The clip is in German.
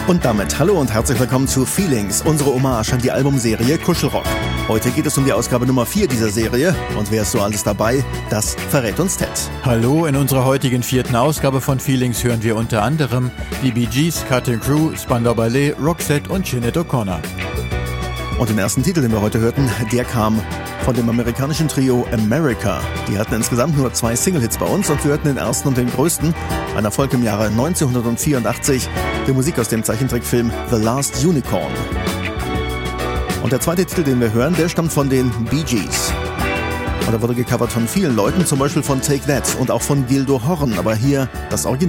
Und damit hallo und herzlich willkommen zu Feelings, unsere Hommage an die Albumserie Kuschelrock. Heute geht es um die Ausgabe Nummer 4 dieser Serie. Und wer ist so alles dabei? Das verrät uns Ted. Hallo, in unserer heutigen 4. Ausgabe von Feelings hören wir unter anderem die Bee Gees, Cutting Crew, Spandau Ballet, Roxette und Sinead O'Connor. Und den ersten Titel, den wir heute hörten, der kam von dem amerikanischen Trio America. Die hatten insgesamt nur 2 Single-Hits bei uns und wir hörten den ersten und den größten, ein Erfolg im Jahre 1984, die Musik aus dem Zeichentrickfilm The Last Unicorn. Und der zweite Titel, den wir hören, der stammt von den Bee Gees. Und er wurde gecovert von vielen Leuten, zum Beispiel von Take That und auch von Gildo Horn, aber hier das Original.